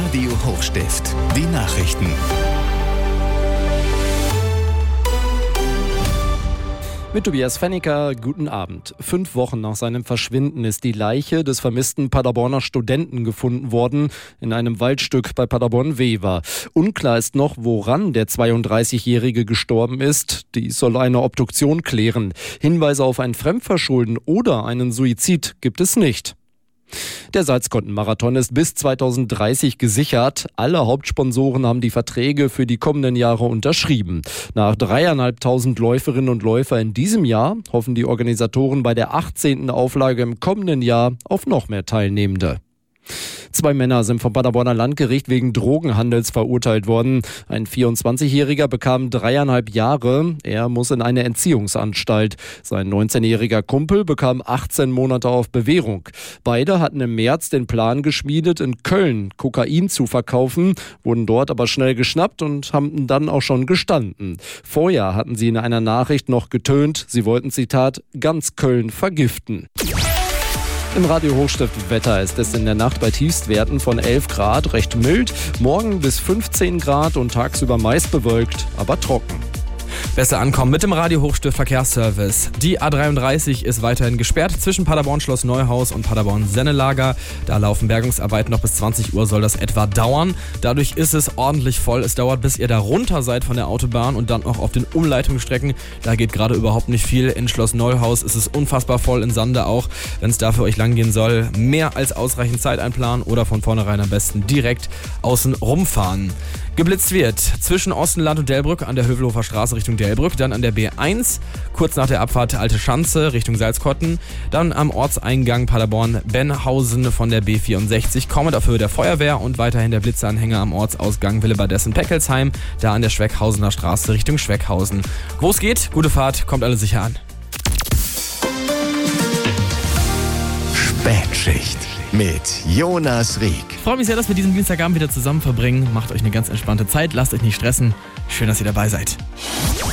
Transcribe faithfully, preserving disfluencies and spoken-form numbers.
Radio Hochstift. Die Nachrichten. Mit Tobias Fennicker, guten Abend. Fünf Wochen nach seinem Verschwinden ist die Leiche des vermissten Paderborner Studenten gefunden worden, in einem Waldstück bei Paderborn-Wever. Unklar ist noch, woran der zweiunddreißigjährige gestorben ist. Dies soll eine Obduktion klären. Hinweise auf ein Fremdverschulden oder einen Suizid gibt es nicht. Der Salzkonten-Marathon ist bis zweitausenddreißig gesichert. Alle Hauptsponsoren haben die Verträge für die kommenden Jahre unterschrieben. Nach dreieinhalbtausend Läuferinnen und Läufer in diesem Jahr hoffen die Organisatoren bei der achtzehnten Auflage im kommenden Jahr auf noch mehr Teilnehmende. Zwei Männer sind vom Paderborner Landgericht wegen Drogenhandels verurteilt worden. Ein vierundzwanzigjähriger bekam dreieinhalb Jahre. Er muss in eine Entziehungsanstalt. Sein neunzehnjähriger Kumpel bekam achtzehn Monate auf Bewährung. Beide hatten im März den Plan geschmiedet, in Köln Kokain zu verkaufen, wurden dort aber schnell geschnappt und haben dann auch schon gestanden. Vorher hatten sie in einer Nachricht noch getönt, sie wollten, Zitat, ganz Köln vergiften. Im Radio Hochstift Wetter ist es in der Nacht bei Tiefstwerten von elf Grad recht mild, morgen bis fünfzehn Grad und tagsüber meist bewölkt, aber trocken. Besser ankommen mit dem Radio Hochstift Verkehrsservice. Die A dreiunddreißig ist weiterhin gesperrt zwischen Paderborn Schloss Neuhaus und Paderborn Sennelager. Da laufen Bergungsarbeiten noch bis zwanzig Uhr soll das etwa dauern. Dadurch ist es ordentlich voll. Es dauert, bis ihr da runter seid von der Autobahn und dann auch auf den Umleitungsstrecken. Da geht gerade überhaupt nicht viel. In Schloss Neuhaus ist es unfassbar voll, in Sande auch. Wenn es da für euch lang gehen soll, mehr als ausreichend Zeit einplanen oder von vornherein am besten direkt außen rumfahren. Geblitzt wird zwischen Ostenland und Delbrück an der Hövelhofer Straße Richtung Delbrück, dann an der B eins, kurz nach der Abfahrt Alte Schanze Richtung Salzkotten, dann am Ortseingang Paderborn-Benhausen von der B vierundsechzig, kommend auf Höhe der Feuerwehr und weiterhin der Blitzanhänger am Ortsausgang Willebadessen-Peckelsheim, da an der Schweckhausener Straße Richtung Schweckhausen. Wo es geht, gute Fahrt, kommt alle sicher an. Spätschicht mit Jonas Rieck. Ich freue mich sehr, dass wir diesen Dienstagabend wieder zusammen verbringen. Macht euch eine ganz entspannte Zeit, lasst euch nicht stressen. Schön, dass ihr dabei seid.